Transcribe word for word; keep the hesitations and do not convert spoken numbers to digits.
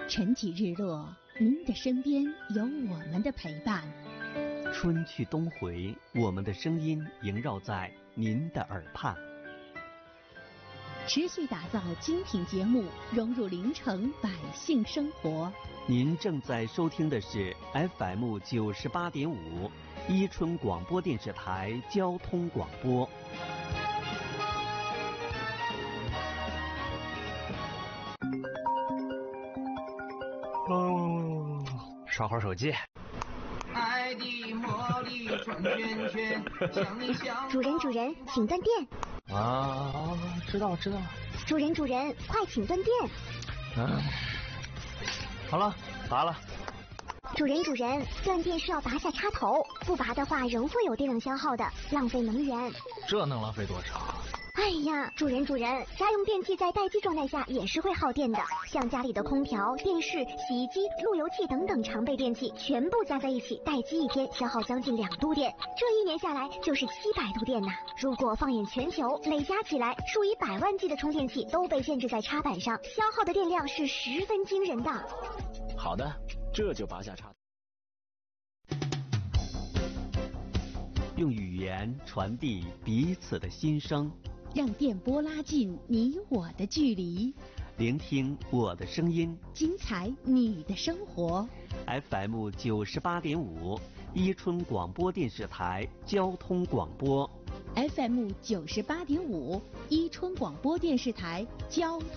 晨起日落，您的身边有我们的陪伴。 春去冬回，我们的声音萦绕在您的耳畔。 持续打造精品节目，融入临城百姓生活。 您正在收听的是 F M 九十八点五，伊春广播电视台交通广播。 哦，刷会儿手机。 爱的魔力转圈圈，想你想。 主人主人，请断电。 啊，知道知道。 主人主人，快请断电。 嗯，好了，拔了。 主人主人，断电需要拔下插头，不拔的话仍会有电量消耗的，浪费能源。 这能浪费多少？ 哎呀，主人主人，家用电器在待机状态下也是会耗电的，像家里的空调、电视、洗衣机、路由器等等常备电器，全部加在一起，待机一天消耗将近两度电，这一年下来就是七百度电呐。如果放眼全球，累加起来，数以百万计的充电器都被限制在插板上，消耗的电量是十分惊人的。 好的，这就拔下插头。 用语言传递彼此的心声， 让电波拉近你我的距离， 聆听我的声音， 精彩你的生活。 F M 九十八点五，伊春广播电视台交通广播。 F M 九十八点五，伊春广播电视台交。